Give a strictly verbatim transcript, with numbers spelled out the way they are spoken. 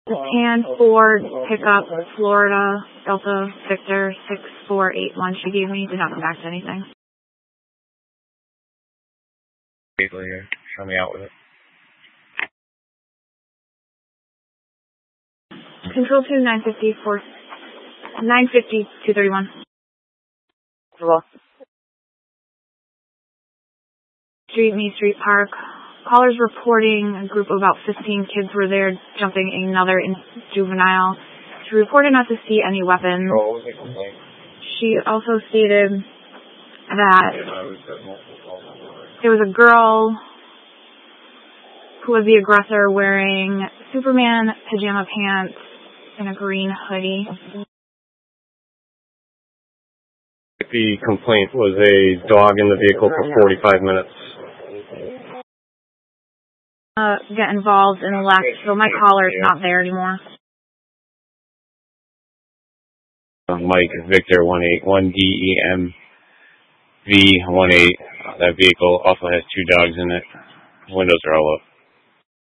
Tan Ford pickup, Florida, Delta Victor six four eight one. She gave me, did not come back to anything. Show me out with it. Control two, nine fifty, four, nine fifty, two thirty-one. Hello. Street, Main Street Park. Callers reporting a group of about fifteen kids were there jumping another in juvenile. She reported not to see any weapons. Oh, what was the complaint? She also stated that there was a girl who was the aggressor wearing Superman pajama pants and a green hoodie. The complaint was a dog in the vehicle for forty-five minutes. Uh, get involved in the last, so my caller's not there anymore. Uh, Mike Victor one eight one D E M V one eight. Uh, that vehicle also has two dogs in it. Windows are all up.